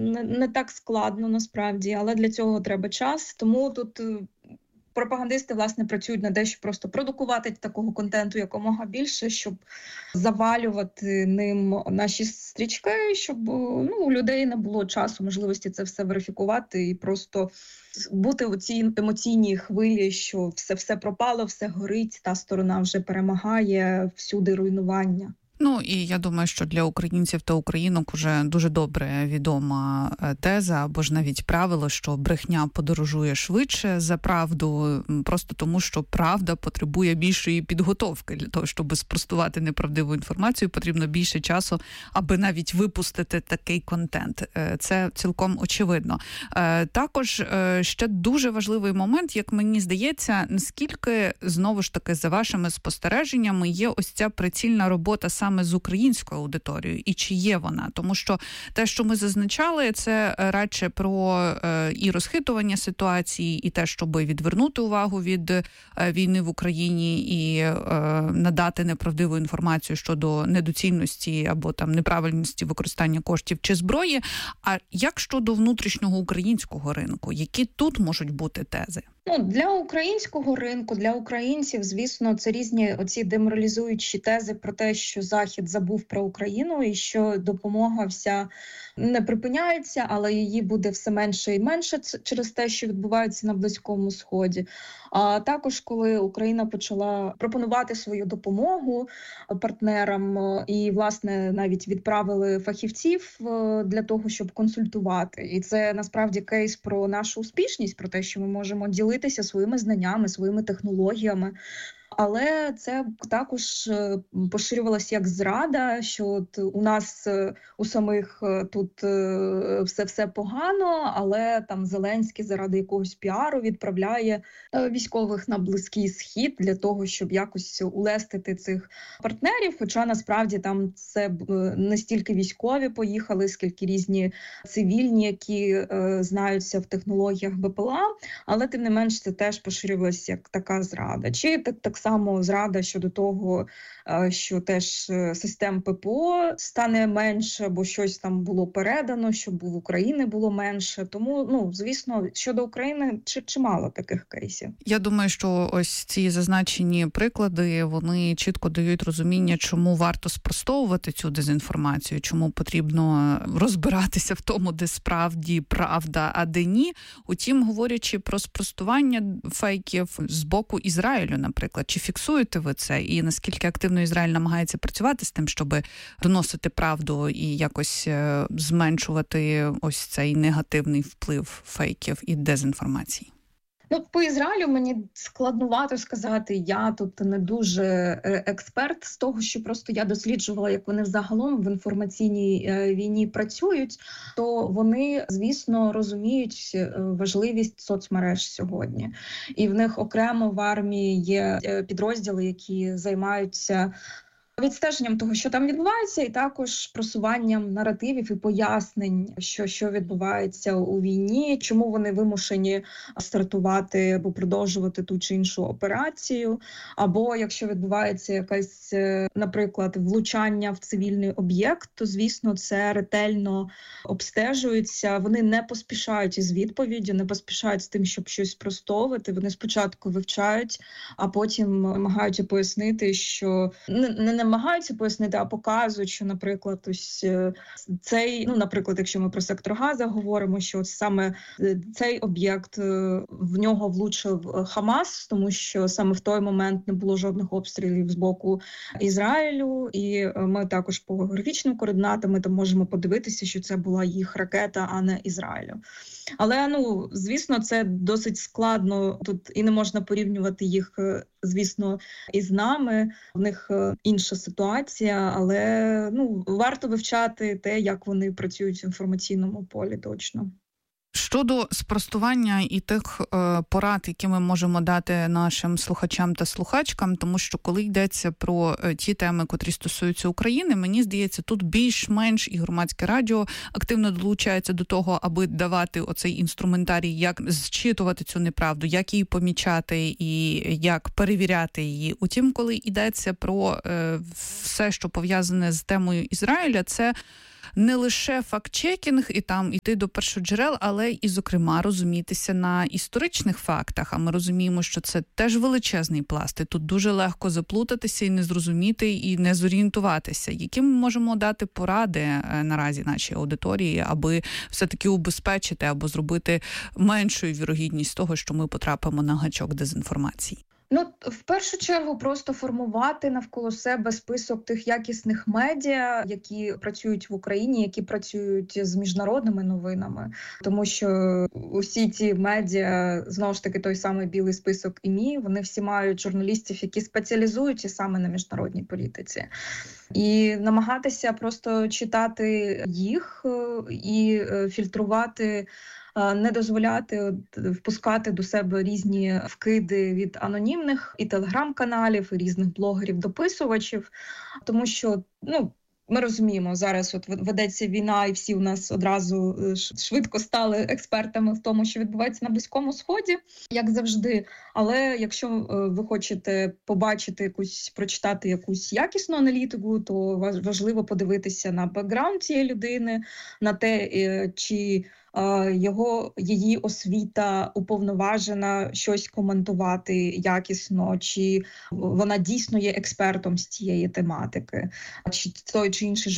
не так складно насправді, але для цього треба час. Тому тут пропагандисти, власне, працюють над те, щоб просто продукувати такого контенту якомога більше, щоб завалювати ним наші стрічки, щоб у людей не було часу, можливості це все верифікувати і просто бути у цій емоційній хвилі, що все пропало, все горить, та сторона вже перемагає, всюди руйнування. Ну, і я думаю, що для українців та українок уже дуже добре відома теза, або ж навіть правило, що брехня подорожує швидше за правду, просто тому, що правда потребує більшої підготовки. Для того, щоб спростувати неправдиву інформацію, потрібно більше часу, аби навіть випустити такий контент. Це цілком очевидно. Також ще дуже важливий момент, як мені здається, наскільки, знову ж таки, за вашими спостереженнями, є ось ця прицільна робота саме з українською аудиторією, і чи є вона? Тому що те, що ми зазначали, це радше про і розхитування ситуації, і те, щоб відвернути увагу від війни в Україні і надати неправдиву інформацію щодо недоцільності або там неправильності використання коштів чи зброї. А як щодо внутрішнього українського ринку? Які тут можуть бути тези? Для українського ринку, для українців, звісно, це різні оці деморалізуючі тези про те, що Захід забув про Україну і що допомога вся не припиняється, але її буде все менше і менше через те, що відбувається на Близькому Сході. А також, коли Україна почала пропонувати свою допомогу партнерам і, власне, навіть відправили фахівців для того, щоб консультувати. І це, насправді, кейс про нашу успішність, про те, що ми можемо ділитися своїми знаннями, своїми технологіями. Але це також поширювалося як зрада, що от у нас у самих тут все погано, але там Зеленський заради якогось піару відправляє військових на Близький Схід для того, щоб якось улестити цих партнерів. Хоча насправді там це не стільки військові поїхали, скільки різні цивільні, які знаються в технологіях БПЛА, але тим не менш це теж поширювалося як така зрада. Чи так само зрада щодо того, що теж систем ППО стане менше, бо щось там було передано, щоб в Україні було менше. Тому, звісно, щодо України чимало таких кейсів. Я думаю, що ось ці зазначені приклади, вони чітко дають розуміння, чому варто спростовувати цю дезінформацію, чому потрібно розбиратися в тому, де справді правда, а де ні. Утім, говорячи про спростування фейків з боку Ізраїлю, наприклад, чи фіксуєте ви це? І наскільки активно Ізраїль намагається працювати з тим, щоб доносити правду і якось зменшувати ось цей негативний вплив фейків і дезінформації? По Ізраїлю мені складнувато сказати, я тут не дуже експерт з того, що просто я досліджувала, як вони взагалом в інформаційній війні працюють, то вони, звісно, розуміють важливість соцмереж сьогодні. І в них окремо в армії є підрозділи, які займаються відстеженням того, що там відбувається, і також просуванням наративів і пояснень, що відбувається у війні, чому вони вимушені стартувати або продовжувати ту чи іншу операцію, або якщо відбувається якесь, наприклад, влучання в цивільний об'єкт, то, звісно, це ретельно обстежується. Вони не поспішають із відповіддю, не поспішають з тим, щоб щось спростовувати. Вони спочатку вивчають, а потім намагаються пояснити, що не намагаються пояснити, а показують, що, наприклад, ось цей, наприклад, якщо ми про сектор Газа говоримо, що саме цей об'єкт, в нього влучив Хамас, тому що саме в той момент не було жодних обстрілів з боку Ізраїлю, і ми також по географічним координатам ми там можемо подивитися, що це була їх ракета, а не Ізраїлю. Але, звісно, це досить складно тут і не можна порівнювати їх, звісно, із нами. В них інша ситуація, але варто вивчати те, як вони працюють в інформаційному полі точно. Щодо спростування і тих порад, які ми можемо дати нашим слухачам та слухачкам, тому що коли йдеться про ті теми, котрі стосуються України, мені здається, тут більш-менш і громадське радіо активно долучається до того, аби давати оцей інструментарій, як зчитувати цю неправду, як її помічати і як перевіряти її. Утім, коли йдеться про все, що пов'язане з темою Ізраїля, це не лише факт-чекінг і там іти до першоджерел, але і, зокрема, розумітися на історичних фактах. А ми розуміємо, що це теж величезний пласт. І тут дуже легко заплутатися і не зрозуміти, і не зорієнтуватися. Які ми можемо дати поради наразі нашій аудиторії, аби все-таки убезпечити або зробити меншою вірогідність того, що ми потрапимо на гачок дезінформації? В першу чергу просто формувати навколо себе список тих якісних медіа, які працюють в Україні, які працюють з міжнародними новинами. Тому що усі ці медіа, знову ж таки, той самий білий список ІМІ, вони всі мають журналістів, які спеціалізуються саме на міжнародній політиці. І намагатися просто читати їх і фільтрувати, не дозволяти впускати до себе різні вкиди від анонімних і телеграм-каналів, і різних блогерів-дописувачів, тому що, ми розуміємо, зараз ведеться війна, і всі у нас одразу швидко стали експертами в тому, що відбувається на Близькому Сході, як завжди. Але якщо ви хочете прочитати якусь якісну аналітику, то важливо подивитися на бекграунд цієї людини, на те, чи її освіта уповноважена щось коментувати якісно, чи вона дійсно є експертом з цієї тематики, чи той чи інший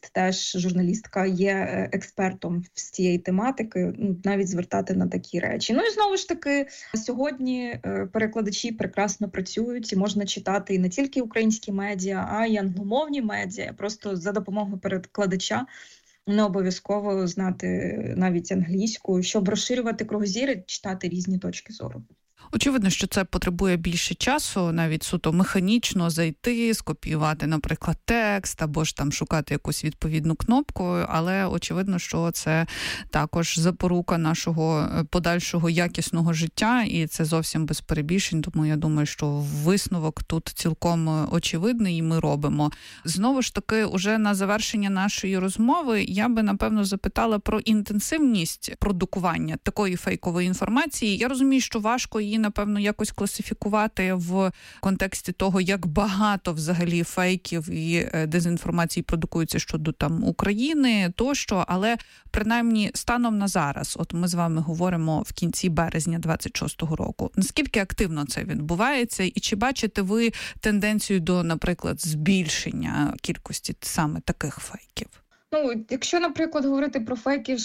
журналістка є експертом з цієї тематики, навіть звертати на такі речі. І знову ж таки, сьогодні перекладачі прекрасно працюють, і можна читати і не тільки українські медіа, а й англомовні медіа, просто за допомогою перекладача. Не обов'язково знати навіть англійську, щоб розширювати кругозір і читати різні точки зору. Очевидно, що це потребує більше часу, навіть суто механічно зайти, скопіювати, наприклад, текст, або ж там шукати якусь відповідну кнопку, але очевидно, що це також запорука нашого подальшого якісного життя, і це зовсім без перебільшень, тому я думаю, що висновок тут цілком очевидний, і ми робимо. Знову ж таки, уже на завершення нашої розмови я би, напевно, запитала про інтенсивність продукування такої фейкової інформації. Я розумію, що важко її, напевно, якось класифікувати в контексті того, як багато взагалі фейків і дезінформації продукується щодо там України тощо, але принаймні станом на зараз, от ми з вами говоримо в кінці березня 26-го року, наскільки активно це відбувається і чи бачите ви тенденцію до, наприклад, збільшення кількості саме таких фейків? Якщо, наприклад, говорити про фейки,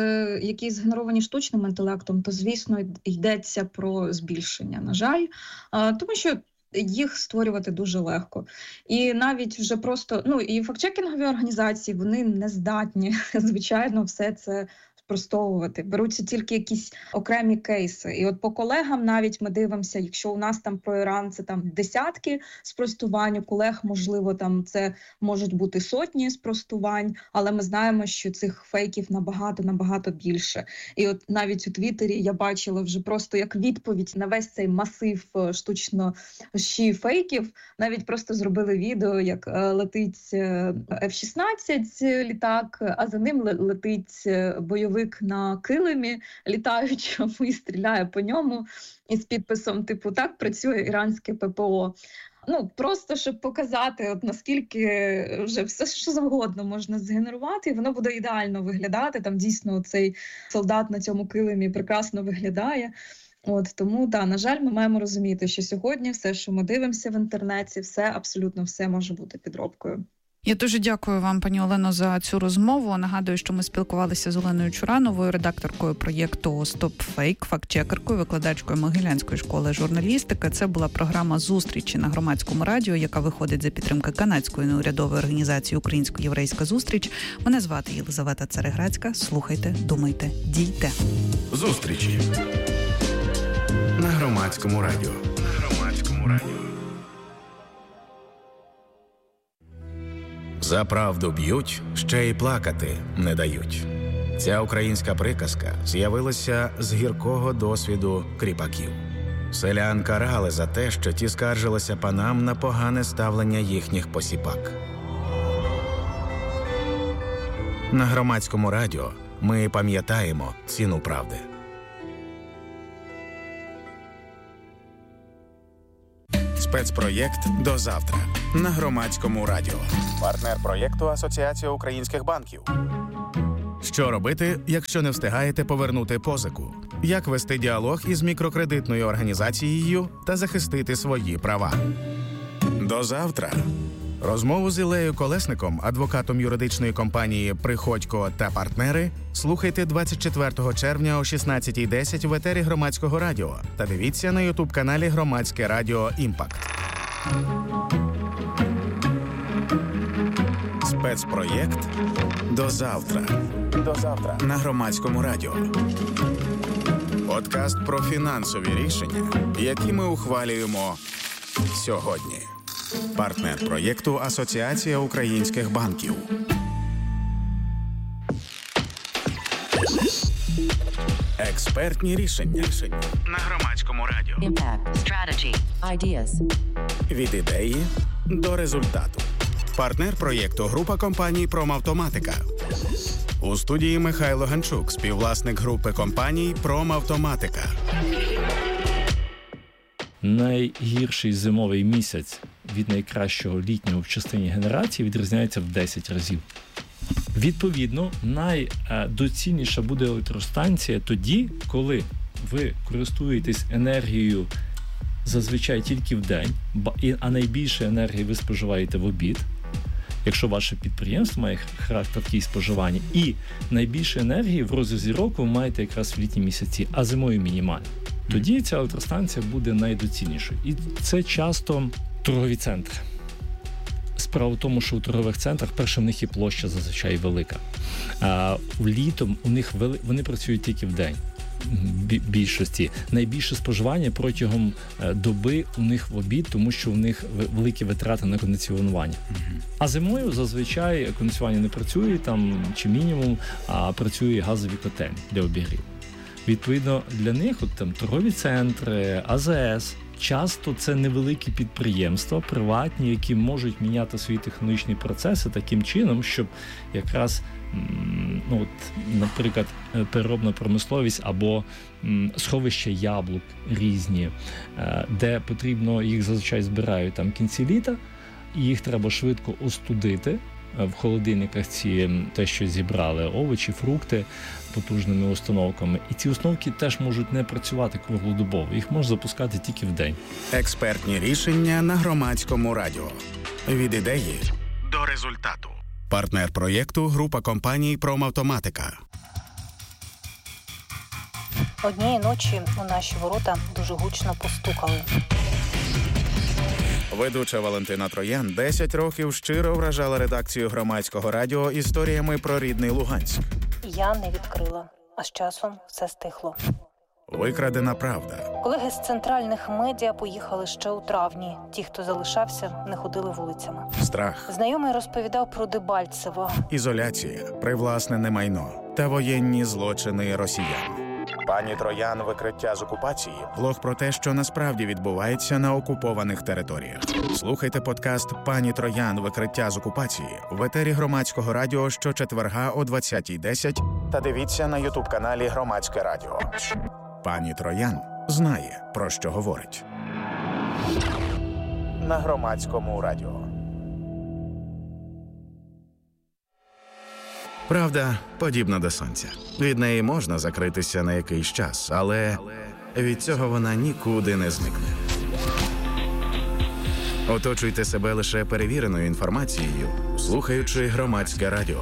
які згенеровані штучним інтелектом, то, звісно, йдеться про збільшення, на жаль, тому що їх створювати дуже легко. І навіть вже просто, і фактчекінгові організації, вони не здатні, звичайно, все це спростовувати. Беруться тільки якісь окремі кейси. І от по колегам навіть ми дивимося, якщо у нас там про Іран це там десятки спростувань, у колег, можливо, там це можуть бути сотні спростувань, але ми знаємо, що цих фейків набагато більше. І от навіть у Твіттері я бачила вже просто як відповідь на весь цей масив штучно фейків, навіть просто зробили відео, як летить F-16 літак, а за ним летить бойовик на килимі літаючому і стріляє по ньому із підписом типу «Так працює іранське ППО». Просто щоб показати, наскільки вже все, що завгодно можна згенерувати, і воно буде ідеально виглядати. Там дійсно цей солдат на цьому килимі прекрасно виглядає. Тому, на жаль, ми маємо розуміти, що сьогодні все, що ми дивимося в інтернеті, абсолютно все може бути підробкою. Я дуже дякую вам, пані Олено, за цю розмову. Нагадую, що ми спілкувалися з Оленою Чурановою, редакторкою проєкту «Стоп Фейк», фактчекеркою, викладачкою Могилянської школи журналістики. Це була програма «Зустрічі» на Громадському радіо, яка виходить за підтримки канадської неурядової організації «Українсько-єврейська зустріч». Мене звати Єлизавета Цареградська. Слухайте, думайте, дійте. Зустрічі на Громадському радіо. За правду б'ють, ще й плакати не дають. Ця українська приказка з'явилася з гіркого досвіду кріпаків. Селян карали за те, що ті скаржилися панам на погане ставлення їхніх посіпак. На Громадському радіо ми пам'ятаємо ціну правди. Спецпроєкт «До завтра» на Громадському радіо. Партнер проєкту Асоціація українських банків. Що робити, якщо не встигаєте повернути позику? Як вести діалог із мікрокредитною організацією та захистити свої права? До завтра. Розмову з Іллею Колесником, адвокатом юридичної компанії «Приходько та партнери», слухайте 24 червня о 16:10 в етері Громадського радіо та дивіться на ютуб-каналі Громадське радіо «Імпакт». Спецпроєкт «До завтра». До завтра на Громадському радіо. Подкаст про фінансові рішення, які ми ухвалюємо сьогодні. Партнер проєкту Асоціація українських банків. Експертні рішення на Громадському радіо. Impact. Strategy. Ideas. Від ідеї до результату. Партнер проєкту група компаній «Промавтоматика». У студії Михайло Ганчук, співвласник групи компаній «Промавтоматика». Найгірший зимовий місяць від найкращого літнього в частині генерації відрізняється в 10 разів. Відповідно, найдоцільніша буде електростанція тоді, коли ви користуєтесь енергією зазвичай тільки в день, а найбільше енергії ви споживаєте в обід, якщо ваше підприємство має характер такий споживання, і найбільше енергії в розрізі року ви маєте якраз в літні місяці, а зимою мінімально. Тоді ця електростанція буде найдоцільнішою. І це часто торгові центри. Справа в тому, що у торгових центрах, перше, в них і площа зазвичай велика. Літом вони працюють тільки в день. Більшості. Найбільше споживання протягом доби у них в обід, тому що у них великі витрати на кондиціонування. А зимою зазвичай кондиціонування не працює, там чи мінімум, а працює газові котельні для обігріву. Відповідно, для них торгові центри, АЗС, часто це невеликі підприємства, приватні, які можуть міняти свої технологічні процеси таким чином, щоб якраз, наприклад, переробна промисловість або сховища яблук різні, де потрібно, їх зазвичай збирають в кінці літа, і їх треба швидко остудити. В холодильниках те, що зібрали, овочі, фрукти потужними установками. І ці установки теж можуть не працювати круглодобово. Їх можна запускати тільки в день. Експертні рішення на Громадському радіо. Від ідеї до результату. Партнер проєкту група компаній «Промавтоматика». Однієї ночі у наші ворота дуже гучно постукали. Ведуча Валентина Троян 10 років щиро вражала редакцію Громадського радіо історіями про рідний Луганськ. Я не відкрила, а з часом все стихло. Викрадена правда. Колеги з центральних медіа поїхали ще у травні. Ті, хто залишався, не ходили вулицями. Страх. Знайомий розповідав про Дебальцево. Ізоляція, привласнене майно та воєнні злочини росіян. Пані Троян «Викриття з окупації» – блог про те, що насправді відбувається на окупованих територіях. Слухайте подкаст «Пані Троян. Викриття з окупації» в етері Громадського радіо щочетверга о 20:10 та дивіться на ютуб-каналі Громадське радіо. Пані Троян знає, про що говорить. На Громадському радіо. Правда подібна до сонця. Від неї можна закритися на якийсь час, але від цього вона нікуди не зникне. Оточуйте себе лише перевіреною інформацією, слухаючи Громадське радіо.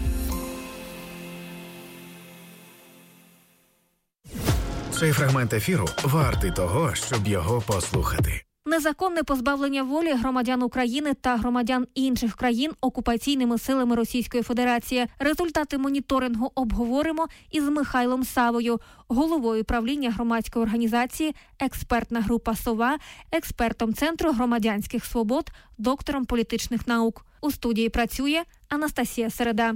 Цей фрагмент ефіру вартий того, щоб його послухати. Незаконне позбавлення волі громадян України та громадян інших країн окупаційними силами Російської Федерації. Результати моніторингу обговоримо із Михайлом Савою, головою правління громадської організації «Експертна група «Сова», експертом Центру громадянських свобод, доктором політичних наук. У студії працює Анастасія Середа.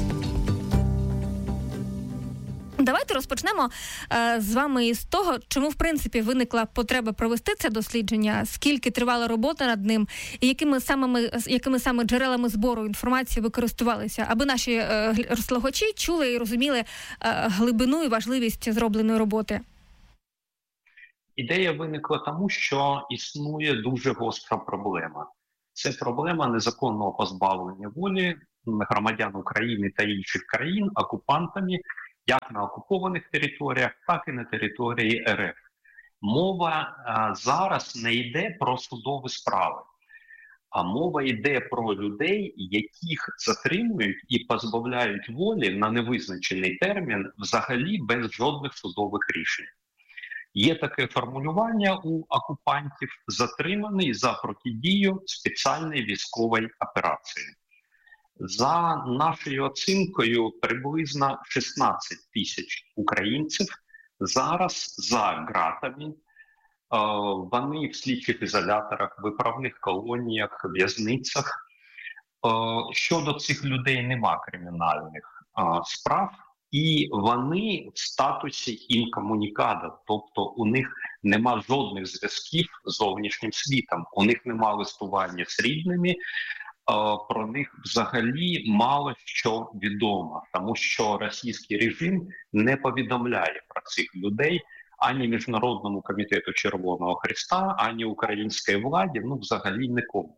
Давайте розпочнемо з вами із того, чому, в принципі, виникла потреба провести це дослідження, скільки тривала робота над ним, і якими саме джерелами збору інформації ви користувалися, аби наші слухачі чули і розуміли глибину і важливість зробленої роботи. Ідея виникла тому, що існує дуже гостра проблема. Це проблема незаконного позбавлення волі громадян України та інших країн окупантами як на окупованих територіях, так і на території РФ. Мова зараз не йде про судові справи, а мова йде про людей, яких затримують і позбавляють волі на невизначений термін взагалі без жодних судових рішень. Є таке формулювання у окупантів – затриманий за протидію спеціальної військової операції. За нашою оцінкою, приблизно 16 тисяч українців зараз за ґратами. Вони в слідчих ізоляторах, виправних колоніях, в'язницях. Щодо цих людей нема кримінальних справ, і вони в статусі інкомунікада, тобто у них нема жодних зв'язків з зовнішнім світом, у них нема листування з рідними, про них взагалі мало що відомо, тому що російський режим не повідомляє про цих людей ані Міжнародному комітету Червоного Хреста, ані українській владі, взагалі нікому.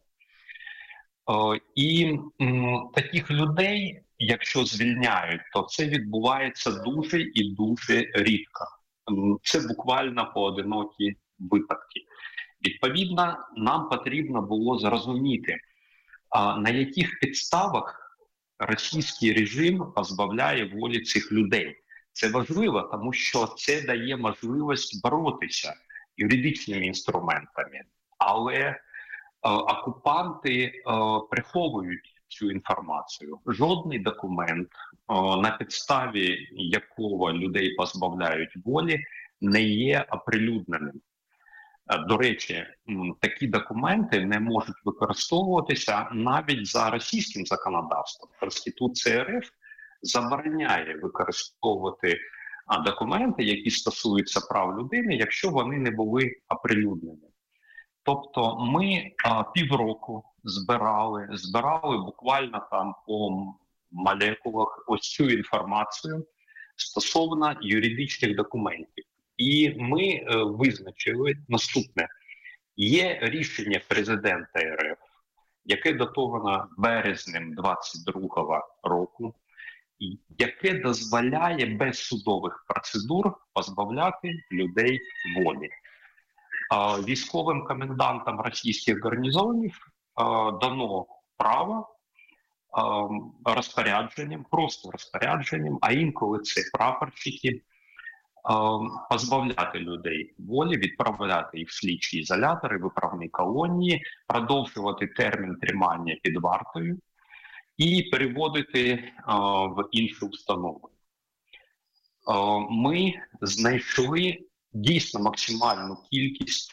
І таких людей, якщо звільняють, то це відбувається дуже і дуже рідко. Це буквально поодинокі випадки. Відповідно, нам потрібно було зрозуміти, на яких підставах російський режим позбавляє волі цих людей. Це важливо, тому що це дає можливість боротися юридичними інструментами. Але окупанти приховують цю інформацію. Жодний документ, на підставі якого людей позбавляють волі, не є оприлюдненим. До речі, такі документи не можуть використовуватися навіть за російським законодавством. Конституція РФ забороняє використовувати документи, які стосуються прав людини, якщо вони не були оприлюднені. Тобто ми півроку збирали буквально там по молекулах ось цю інформацію стосовно юридичних документів. І ми визначили наступне. Є рішення президента РФ, яке датовано березнем 22-го року, яке дозволяє без судових процедур позбавляти людей волі. Військовим комендантам російських гарнізонів дано право розпорядженням, просто розпорядженням, а інколи це прапорщики, позбавляти людей волі, відправляти їх в слідчі ізолятори, виправні колонії, продовжувати термін тримання під вартою і переводити в іншу установу. Ми знайшли дійсно максимальну кількість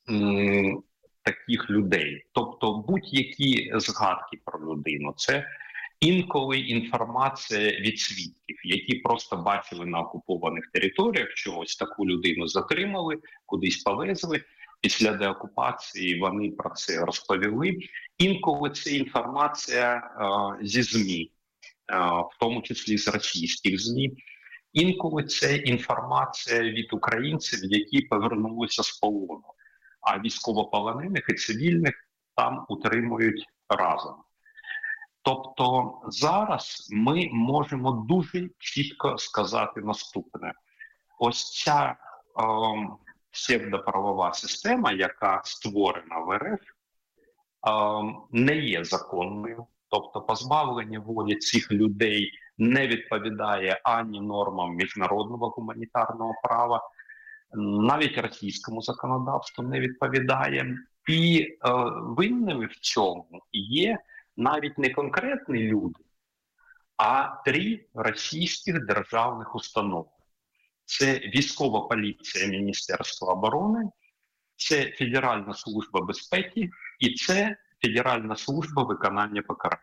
таких людей. Тобто будь-які згадки про людину – це інколи інформація від свідків, які просто бачили на окупованих територіях, що ось таку людину затримали, кудись повезли. Після деокупації вони про це розповіли. Інколи це інформація зі ЗМІ, в тому числі з російських ЗМІ. Інколи це інформація від українців, які повернулися з полону, а військовополонених і цивільних там утримують разом. Тобто зараз ми можемо дуже чітко сказати наступне. Ось ця псевдоправова система, яка створена в РФ, не є законною. Тобто позбавлення волі цих людей не відповідає ані нормам міжнародного гуманітарного права, навіть російському законодавству не відповідає. І винними в цьому є навіть не конкретні люди, а 3 російських державних установи. Це військова поліція Міністерства оборони, це Федеральна служба безпеки і це Федеральна служба виконання покарань.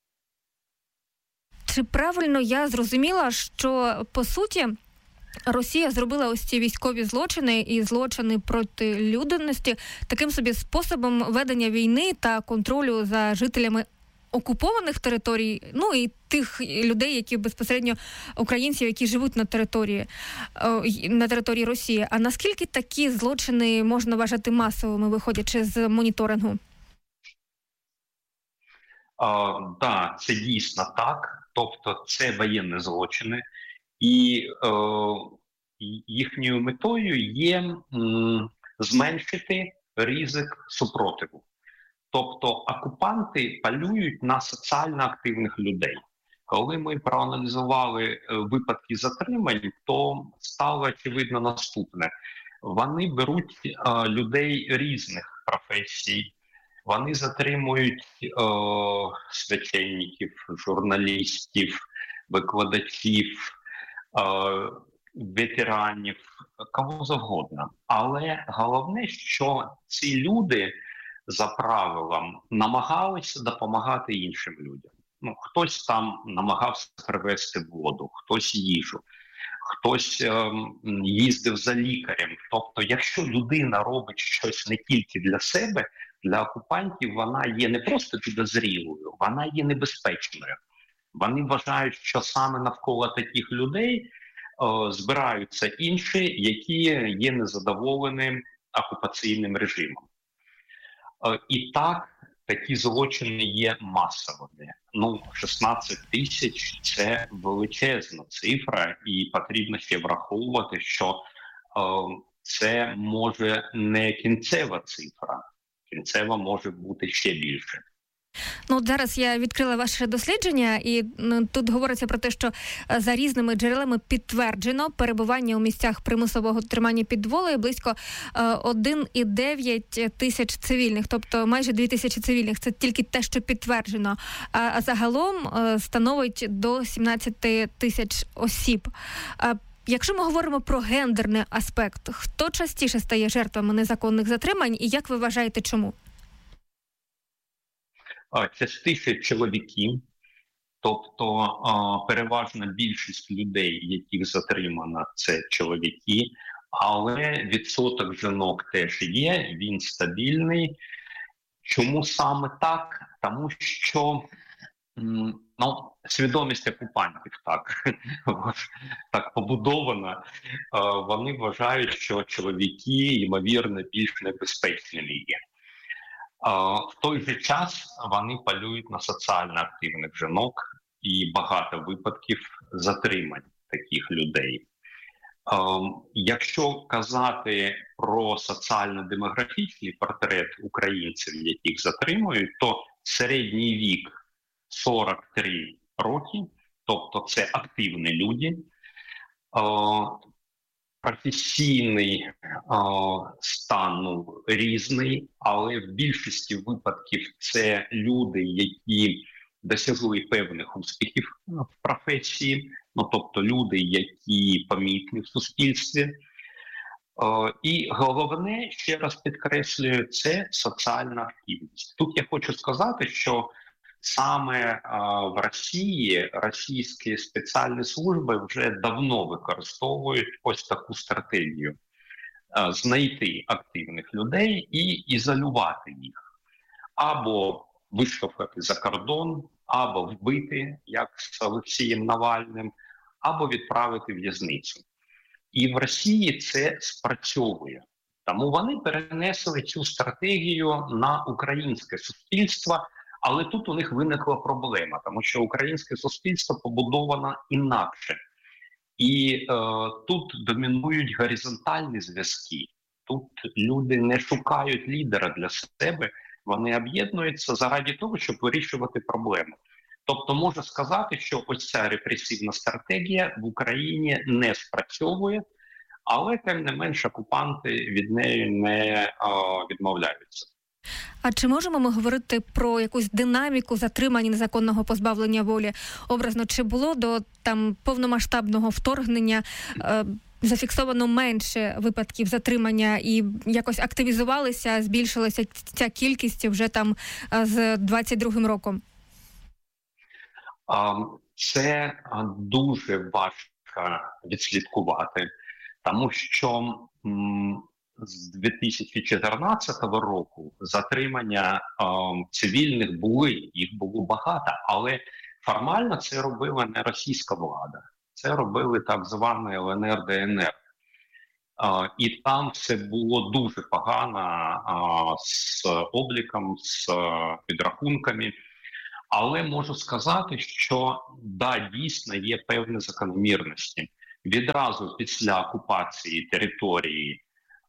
Чи правильно я зрозуміла, що, по суті, Росія зробила ось ці військові злочини і злочини проти людяності таким собі способом ведення війни та контролю за жителями окупованих територій, ну і тих людей, які безпосередньо українців, які живуть на території Росії. А наскільки такі злочини можна вважати масовими, виходячи з моніторингу? Так, це дійсно так. Тобто це воєнні злочини. І їхньою метою є зменшити ризик супротиву. Тобто окупанти полюють на соціально активних людей. Коли ми проаналізували випадки затримань, то стало очевидно наступне. Вони беруть людей різних професій, вони затримують священників, журналістів, викладачів, ветеранів, кого завгодно. Але головне, що ці люди за правилом намагалися допомагати іншим людям. Ну, хтось там намагався привезти воду, хтось їжу, хтось їздив за лікарем. Тобто, якщо людина робить щось не тільки для себе, для окупантів вона є не просто підозрілою, вона є небезпечною. Вони вважають, що саме навколо таких людей збираються інші, які є незадоволені окупаційним режимом. І так, такі злочини є масовими. 16 тисяч – це величезна цифра, і потрібно ще враховувати, що це може не кінцева цифра. Кінцева може бути ще більше. От зараз я відкрила ваше дослідження, і тут говориться про те, що за різними джерелами підтверджено перебування у місцях примусового тримання під волею близько 1,9 тисяч цивільних, тобто майже 2 тисячі цивільних. Це тільки те, що підтверджено. А загалом становить до 17 тисяч осіб. Якщо ми говоримо про гендерний аспект, хто частіше стає жертвами незаконних затримань і як ви вважаєте, чому? Частіше чоловіки, тобто переважна більшість людей, яких затримано, це чоловіки, але відсоток жінок теж є, він стабільний. Чому саме так? Тому що свідомість окупантів так побудована. Вони вважають, що чоловіки, ймовірно, більш небезпечні є. В той же час вони полюють на соціально активних жінок і багато випадків затримань таких людей. Якщо казати про соціально-демографічний портрет українців, яких затримують, то середній вік 43 роки, тобто це активні люди. Професійний стан різний, але в більшості випадків це люди, які досягли певних успіхів в професії, тобто люди, які помітні в суспільстві. І головне, ще раз підкреслюю, це соціальна активність. Тут я хочу сказати, що саме в Росії російські спеціальні служби вже давно використовують ось таку стратегію – знайти активних людей і ізолювати їх. Або виштовхати за кордон, або вбити, як з Олексієм Навальним, або відправити в в'язницю. І в Росії це спрацьовує. Тому вони перенесли цю стратегію на українське суспільство. Але тут у них виникла проблема, тому що українське суспільство побудовано інакше. І тут домінують горизонтальні зв'язки. Тут люди не шукають лідера для себе, вони об'єднуються заради того, щоб вирішувати проблеми. Тобто можна сказати, що ось ця репресивна стратегія в Україні не спрацьовує, але тим не менш окупанти від неї не відмовляються. А чи можемо ми говорити про якусь динаміку затримання незаконного позбавлення волі? Образно, чи було до повномасштабного вторгнення зафіксовано менше випадків затримання і якось активізувалися, збільшилася ця кількість вже з 22-м роком? Це дуже важко відслідкувати, тому що з 2014 року затримання цивільних їх було багато, але формально це робила не російська влада, це робили так звані ЛНР, ДНР. І там все було дуже погано з обліком, з підрахунками. Але можу сказати, що дійсно є певні закономірності. Відразу після окупації території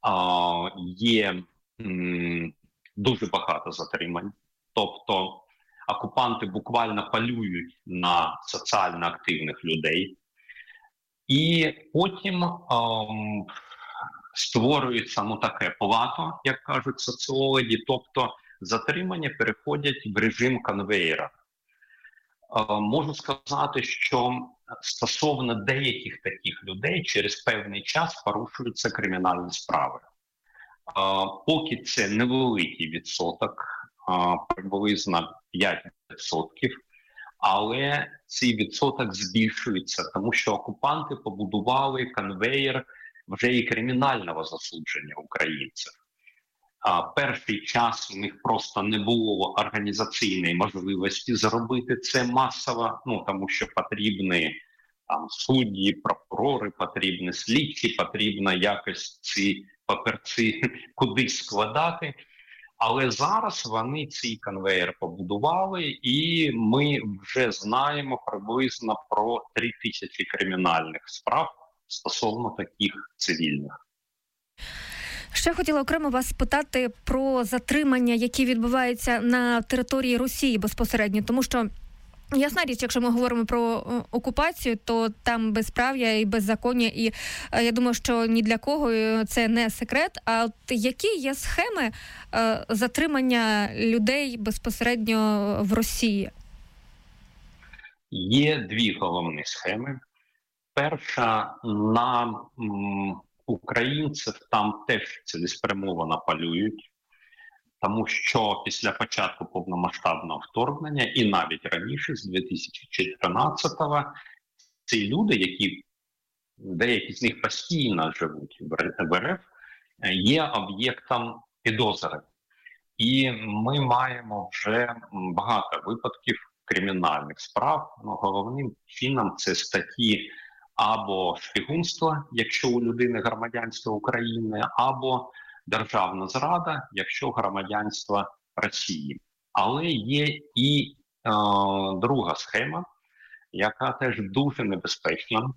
є дуже багато затримань. Тобто окупанти буквально полюють на соціально активних людей. І потім створюється таке плато, як кажуть соціологи, тобто затримання переходять в режим конвеєра. Можу сказати, що стосовно деяких таких людей через певний час порушуються кримінальні справи. Поки це невеликий відсоток, приблизно 5%, але цей відсоток збільшується, тому що окупанти побудували конвеєр вже і кримінального засудження українців. Перший час у них просто не було організаційної можливості зробити це масово, тому що потрібні судді, прокурори, потрібні слідчі, потрібно якось ці папірці кудись складати. Але зараз вони цей конвейер побудували, і ми вже знаємо приблизно про 3000 кримінальних справ стосовно таких цивільних. Ще хотіла окремо вас спитати про затримання, які відбуваються на території Росії безпосередньо, тому що ясна річ, якщо ми говоримо про окупацію, то там безправ'я і беззаконня, і я думаю, що ні для кого це не секрет. А от які є схеми затримання людей безпосередньо в Росії? Є дві головні схеми. Перша, на українців там теж цілеспрямовано полюють, тому що після початку повномасштабного вторгнення і навіть раніше, з 2014-го, ці люди, деякі з них постійно живуть в РФ, є об'єктом підозри. І ми маємо вже багато випадків кримінальних справ. Головним чином це статті або шпигунство, якщо у людини громадянство України, або державна зрада, якщо громадянство Росії. Але є і друга схема, яка теж дуже небезпечна.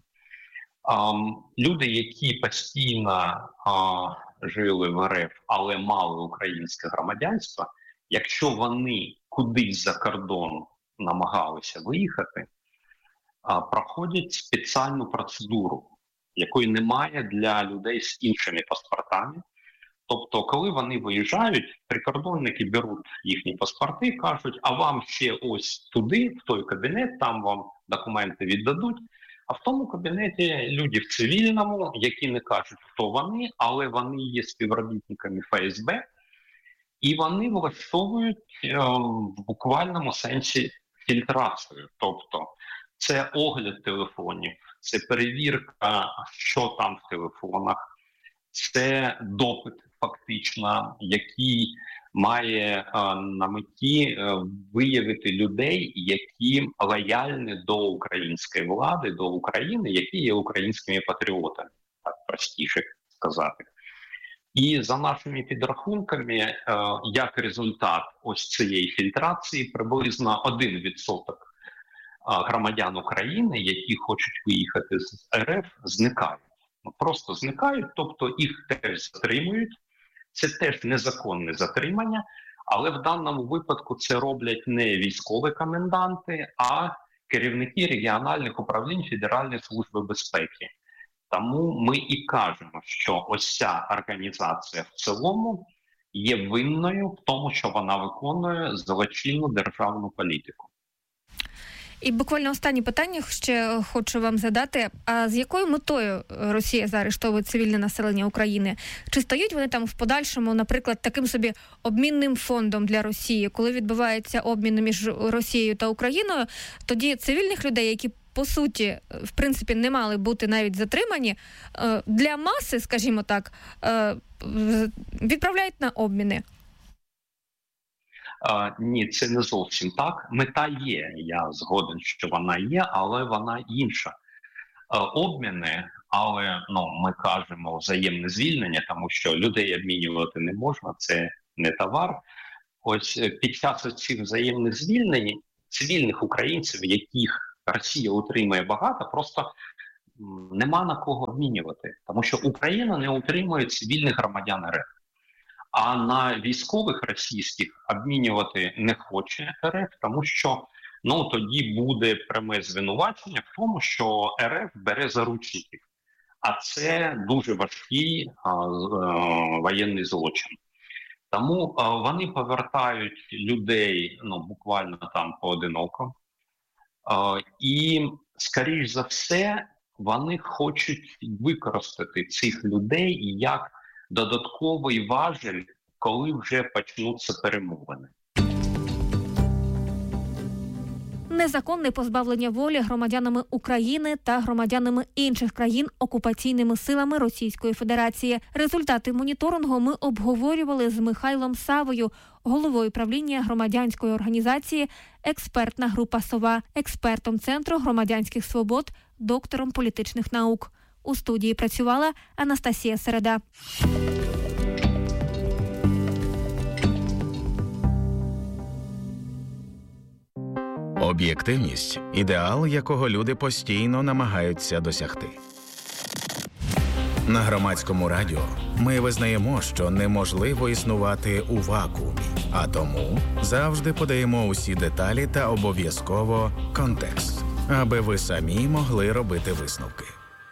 Люди, які постійно жили в РФ, але мали українське громадянство, якщо вони кудись за кордон намагалися виїхати, проходять спеціальну процедуру, якої немає для людей з іншими паспортами. Тобто, коли вони виїжджають, прикордонники беруть їхні паспорти, кажуть, а вам ще ось туди, в той кабінет, там вам документи віддадуть. А в тому кабінеті люди в цивільному, які не кажуть, хто вони, але вони є співробітниками ФСБ, і вони влаштовують в буквальному сенсі фільтрацію. Тобто, це огляд телефонів, це перевірка, що там в телефонах, це допит фактично, який має на меті виявити людей, які лояльні до української влади, до України, які є українськими патріотами, так простіше сказати. І за нашими підрахунками, як результат ось цієї фільтрації, приблизно 1% громадян України, які хочуть виїхати з РФ, зникають. Просто зникають, тобто їх теж затримують. Це теж незаконне затримання, але в даному випадку це роблять не військові коменданти, а керівники регіональних управлінь Федеральної служби безпеки. Тому ми і кажемо, що ось ця організація в цілому є винною в тому, що вона виконує злочинну державну політику. І буквально останнє питання ще хочу вам задати. А з якою метою Росія заарештовує цивільне населення України? Чи стають вони там в подальшому, наприклад, таким собі обмінним фондом для Росії? Коли відбувається обмін між Росією та Україною, тоді цивільних людей, які по суті, в принципі, не мали бути навіть затримані, для маси, скажімо так, відправляють на обміни. Ні, це не зовсім так. Мета є, я згоден, що вона є, але вона інша. Обміни, але ми кажемо взаємне звільнення, тому що людей обмінювати не можна, це не товар. Ось під час цих взаємних звільнень цивільних українців, яких Росія утримує багато, просто нема на кого обмінювати, тому що Україна не утримує цивільних громадян РФ. А на військових російських обмінювати не хоче РФ, тому що тоді буде пряме звинувачення в тому, що РФ бере заручників. А це дуже важкий воєнний злочин. Тому вони повертають людей буквально там поодиноко. І, скоріш за все, вони хочуть використати цих людей як додатковий важіль, коли вже почнуться перемовини. Незаконне позбавлення волі громадянами України та громадянами інших країн окупаційними силами Російської Федерації. Результати моніторингу ми обговорювали з Михайлом Савою, головою правління громадянської організації «Експертна група Сова», експертом Центру громадянських свобод, доктором політичних наук. У студії працювала Анастасія Середа. Об'єктивність – ідеал, якого люди постійно намагаються досягти. На Громадському радіо ми визнаємо, що неможливо існувати у вакуумі, а тому завжди подаємо усі деталі та обов'язково контекст, аби ви самі могли робити висновки.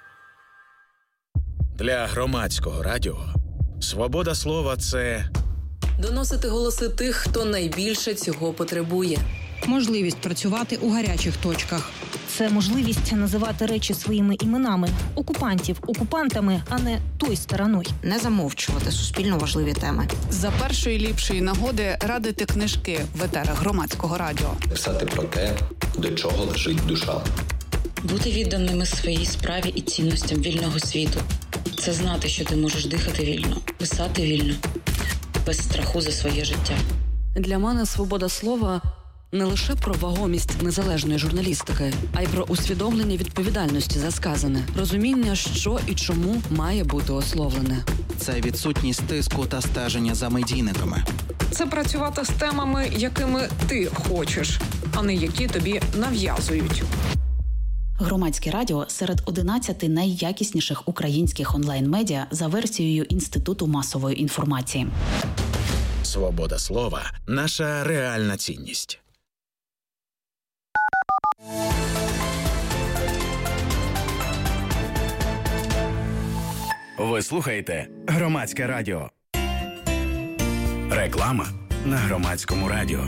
Для Громадського радіо свобода слова – це доносити голоси тих, хто найбільше цього потребує. Можливість працювати у гарячих точках. Це можливість називати речі своїми іменами. Окупантів окупантами, а не той стороною. Не замовчувати суспільно важливі теми. За першої ліпшої нагоди радити книжки в етерах Громадського радіо. Писати про те, до чого лежить душа. Бути відданими своїй справі і цінностям вільного світу. Це знати, що ти можеш дихати вільно, писати вільно, без страху за своє життя. Для мене свобода слова – не лише про вагомість незалежної журналістики, а й про усвідомлення відповідальності за сказане, розуміння, що і чому має бути ословлене. Це відсутність тиску та стеження за медійниками. Це працювати з темами, якими ти хочеш, а не які тобі нав'язують. Громадське радіо серед 11 найякісніших українських онлайн-медіа за версією Інституту масової інформації. свобода слова – наша реальна цінність. Ви слухаєте Громадське радіо. Реклама на Громадському радіо.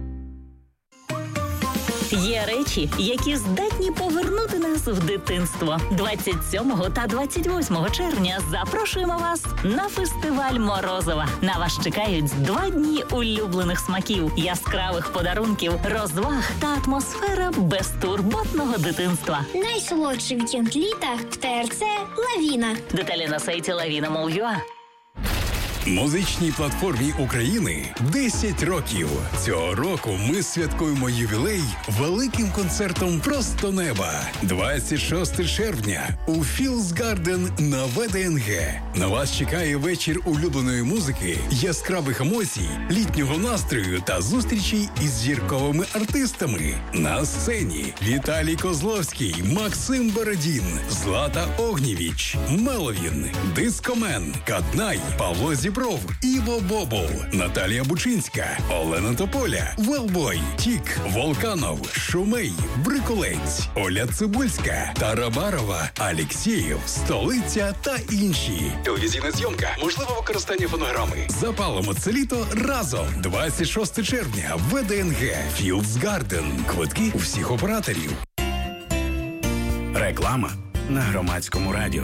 Є речі, які здатні повернути нас в дитинство. 27 та 28 червня запрошуємо вас на фестиваль Морозова. На вас чекають 2 дні улюблених смаків, яскравих подарунків, розваг та атмосфера безтурботного дитинства. Найсолодший вікенд літа в ТРЦ «Лавіна». Деталі на сайті lavina.mol.ua. Музичній платформі України 10 років. Цього року ми святкуємо ювілей великим концертом «Просто неба». 26 червня у Fields Garden на ВДНГ. На вас чекає вечір улюбленої музики, яскравих емоцій, літнього настрою та зустрічей із зірковими артистами. На сцені Віталій Козловський, Максим Бородін, Злата Огнєвіч, Меловін, Дискомен, Каднай, Павло Зібров, Іво Бобол, Наталія Бучинська, Олена Тополя, Велбой, Тік, Волканов, Шумей, Брикулець, Оля Цибульська, Тарабарова, Алєксєєв, Столиця та інші. Телевізійна зйомка, можливе використання фонограми. Запалимо це літо разом. 26 червня, ВДНГ, Fields Garden. Квитки у всіх операторів. Реклама на Громадському радіо.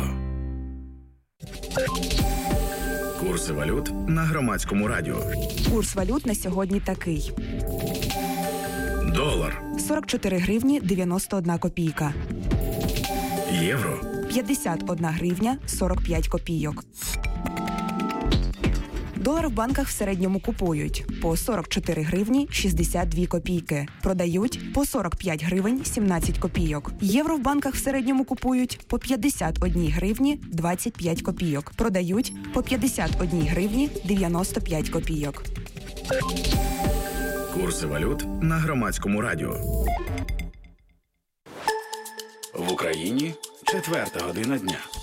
Курси валют на Громадському радіо. Курс валют на сьогодні такий. Долар. 44 гривні 91 копійка. Євро. 51 гривня 45 копійок. Долар в банках в середньому купують по 44 гривні 62 копійки. Продають по 45 гривень 17 копійок. Євро в банках в середньому купують по 51 гривні 25 копійок. Продають по 51 гривні 95 копійок. Курси валют на Громадському радіо. В Україні 4 година дня.